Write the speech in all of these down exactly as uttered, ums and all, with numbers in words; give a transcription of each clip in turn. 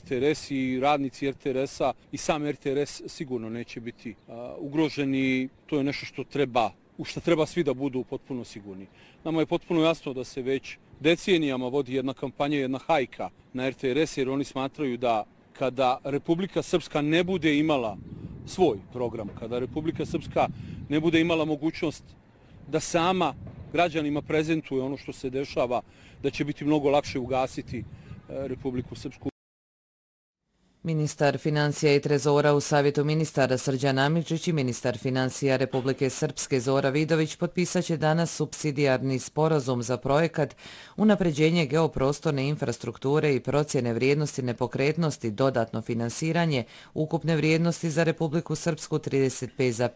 T R S i radnici R T R S-a i sam R T R S sigurno neće biti ugroženi. To je nešto što treba, u što treba svi da budu potpuno sigurni. Nama je potpuno jasno da se već decenijama vodi jedna kampanja, jedna hajka na R T R S, jer oni smatraju da kada Republika Srpska ne bude imala svoj program, kada Republika Srpska ne bude imala mogućnost da sama građanima prezentuje ono što se dešava, da će biti mnogo lakše ugasiti Republiku Srpsku. Ministar financija i trezora u Savjetu ministara Srđan Amidžić i ministar financija Republike Srpske Zora Vidović potpisat će danas supsidijarni sporazum za projekat unapređenje geoprostorne infrastrukture i procjene vrijednosti nepokretnosti, dodatno finansiranje ukupne vrijednosti za Republiku Srpsku trideset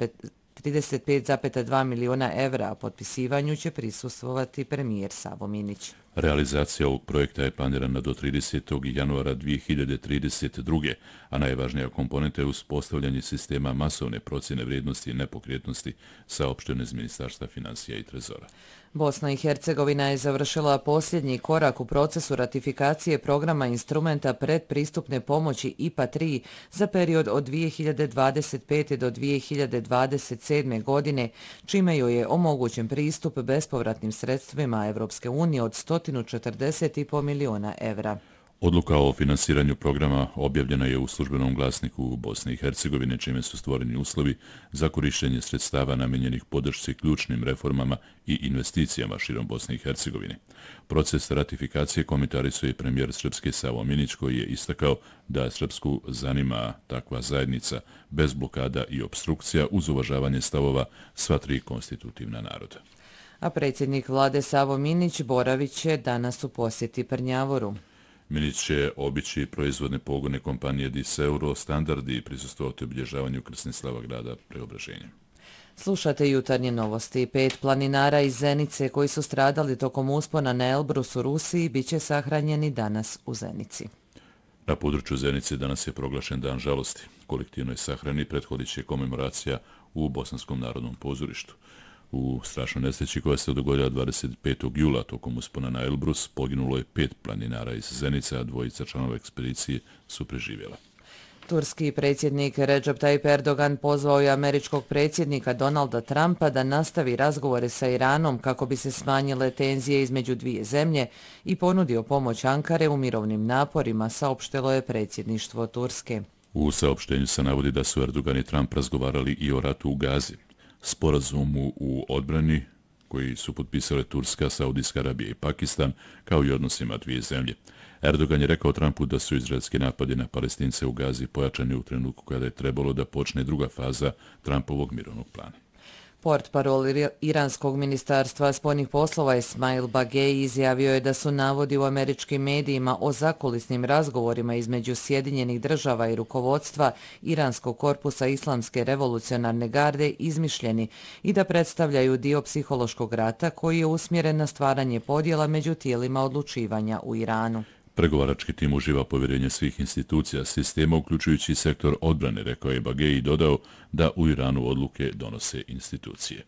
pet zarez dva miliona evra, a potpisivanju će prisustvovati premijer Savo Minić. Realizacija ovog projekta je planirana do tridesetog januara dvije hiljade trideset druge. a najvažnija komponenta je uspostavljanje sistema masovne procjene vrijednosti nepokretnosti, saopšteno iz Ministarstva financija i trezora. Bosna i Hercegovina je završila posljednji korak u procesu ratifikacije programa instrumenta predpristupne pomoći I P A tri za period od dvije hiljade dvadeset pete do dvije hiljade dvadeset sedme. godine, čime joj je omogućen pristup bespovratnim sredstvima Evropske unije od sto četrdeset i po miliona evra. Odluka o finansiranju programa objavljena je u službenom glasniku Bosne i Hercegovine, čime su stvoreni uslovi za korištenje sredstava namenjenih podršci ključnim reformama i investicijama širom Bosne i Hercegovine. Proces ratifikacije komentarisuje i premijer Srpske Savo Minić, koji je istakao da Srpsku zanima takva zajednica bez blokada i obstrukcija uz uvažavanje stavova sva tri konstitutivna naroda. A predsjednik vlade Savo Minić boravit će danas u posjeti Prnjavoru. Minić će obići proizvodne pogone kompanije Diseuro Standard i prisustvovati obilježavanju Krsnislava grada Preobraženja. Slušate jutarnje novosti. Pet planinara iz Zenice koji su stradali tokom uspona na Elbrus u Rusiji bit će sahranjeni danas u Zenici. Na području Zenice danas je proglašen dan žalosti. Kolektivnoj sahrani prethodit će komemoracija u Bosanskom narodnom pozorištu. U strašnoj nesreći koja se dogodila dvadeset petog jula tokom uspona na Elbrus poginulo je pet planinara iz Zenice, a dvojica članova ekspedicije su preživjela. Turski predsjednik Recep Tayyip Erdogan pozvao je američkog predsjednika Donalda Trumpa da nastavi razgovore sa Iranom kako bi se smanjile tenzije između dvije zemlje i ponudio pomoć Ankare u mirovnim naporima, saopštilo je predsjedništvo Turske. U saopštenju se navodi da su Erdogan i Trump razgovarali i o ratu u Gazi, sporazumu u odbrani koji su potpisale Turska, Saudijska Arabija i Pakistan, kao i odnosima dvije zemlje. Erdogan je rekao Trumpu da su izraelski napadi na Palestince u Gazi pojačani u trenutku kada je trebalo da počne druga faza Trumpovog mirovnog plana. Portparol iranskog ministarstva spoljnih poslova Esmail Bagej izjavio je da su navodi u američkim medijima o zakulisnim razgovorima između Sjedinjenih država i rukovodstva Iranskog korpusa Islamske revolucionarne garde izmišljeni i da predstavljaju dio psihološkog rata koji je usmjeren na stvaranje podjela među tijelima odlučivanja u Iranu. Pregovarački tim uživa povjerenje svih institucija sistema, uključujući sektor odbrane, rekao je Bagej i dodao da u Iranu odluke donose institucije.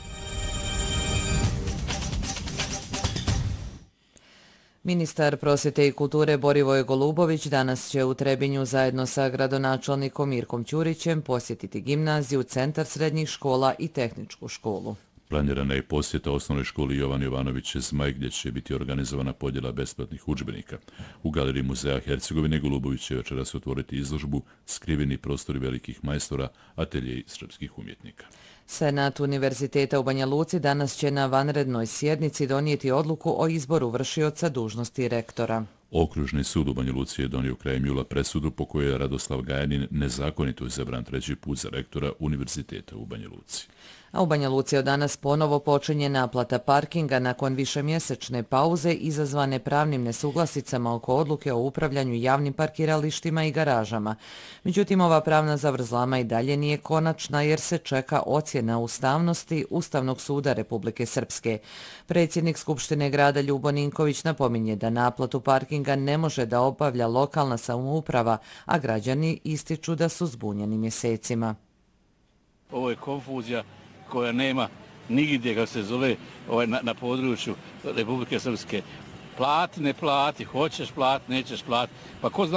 Ministar prosvjete i kulture Borivoj Golubović danas će u Trebinju zajedno sa gradonačelnikom Mirkom Ćurićem posjetiti gimnaziju, centar srednjih škola i tehničku školu. Planirana je posjeta osnovnoj školi Jovan Jovanović Zmaj, gdje će biti organizovana podjela besplatnih udžbenika. U galeriji Muzeja Hercegovine Golubović će večeras otvoriti izložbu Skriveni prostori velikih majstora, ateljeji srpskih umjetnika. Senat Univerziteta u Banja Luci danas će na vanrednoj sjednici donijeti odluku o izboru vršioca dužnosti rektora. Okružni sud u Banja Luci je donio krajem jula presudu po kojoj je Radoslav Gajanin nezakonito izabran treći put za rektora Univerziteta u Banja Luci. A u Banja Luci od danas ponovo počinje naplata parkinga nakon višemjesečne pauze izazvane pravnim nesuglasicama oko odluke o upravljanju javnim parkiralištima i garažama. Međutim, ova pravna zavrzlama i dalje nije konačna jer se čeka ocjena ustavnosti Ustavnog suda Republike Srpske. Predsjednik Skupštine grada Ljubo Ninković napominje da naplatu parkinga ne može da obavlja lokalna samouprava, a građani ističu da su zbunjeni mjesecima. Ovo je konfuzija koja nema nigdje, kako se zove, ovaj, na, na području Republike Srpske. Plati, ne plati, hoćeš plati, nećeš plati. Pa ko zna